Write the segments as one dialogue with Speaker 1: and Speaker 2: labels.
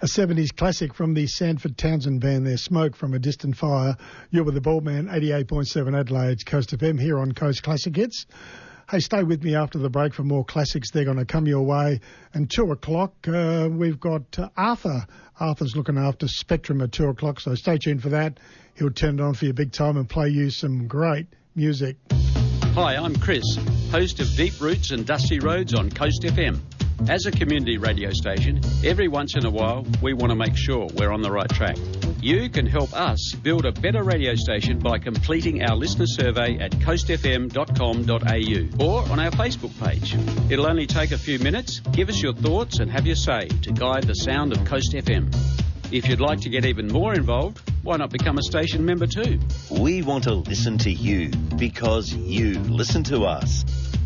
Speaker 1: 70s classic from the Sanford Townsend band there, Smoke from a Distant Fire. You're with the Bald Man, 88.7 Adelaide's Coast FM here on Coast Classic Hits. Hey, stay with me after the break for more classics. They're going to come your way. And 2 o'clock, we've got Arthur. Arthur's looking after Spectrum at 2 o'clock, so stay tuned for that. He'll turn it on for you big time and play you some great music.
Speaker 2: Hi, I'm Chris, host of Deep Roots and Dusty Roads on Coast FM. As a community radio station, every once in a while we want to make sure we're on the right track. You can help us build a better radio station by completing our listener survey at coastfm.com.au or on our Facebook page. It'll only take a few minutes. Give us your thoughts and have your say to guide the sound of Coast FM. If you'd like to get even more involved, why not become a station member too?
Speaker 3: We want to listen to you because you listen to us.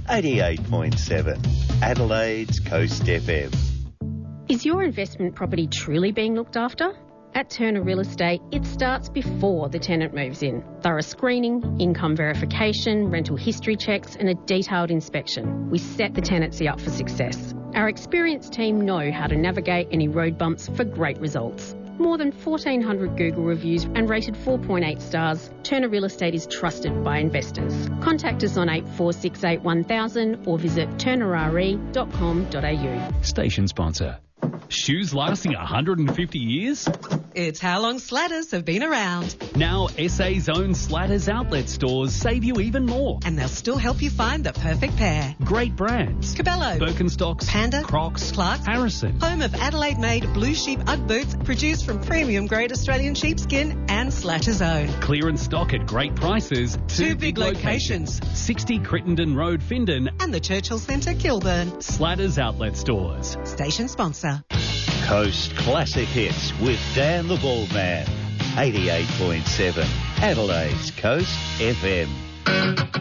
Speaker 3: 88.7 Adelaide's Coast FM.
Speaker 4: Is your investment property truly being looked after? At Turner Real Estate, it starts before the tenant moves in. Thorough screening, income verification, rental history checks and a detailed inspection. We set the tenancy up for success. Our experienced team know how to navigate any road bumps for great results. More than 1,400 Google reviews and rated 4.8 stars, Turner Real Estate is trusted by investors. Contact us on 8468 1000 or visit turnerre.com.au.
Speaker 5: Station sponsor. Shoes lasting 150 years?
Speaker 6: It's how long Slatters have been around.
Speaker 5: Now SA's own Slatters outlet stores save you even more.
Speaker 6: And they'll still help you find the perfect pair.
Speaker 5: Great brands.
Speaker 6: Cabello,
Speaker 5: Birkenstocks,
Speaker 6: Panda,
Speaker 5: Crocs,
Speaker 6: Clarks,
Speaker 5: Harrison.
Speaker 6: Home of Adelaide-made Blue Sheep Ugg boots produced from premium-grade Australian sheepskin and Slatters own.
Speaker 5: Clearance stock at great prices.
Speaker 6: Two big locations.
Speaker 5: 60 Crittenden Road, Findon.
Speaker 6: And the Churchill Centre, Kilburn.
Speaker 5: Slatters outlet stores.
Speaker 6: Station sponsor.
Speaker 3: Coast Classic Hits with Dan the Bald Man. 88.7 Adelaide's Coast FM.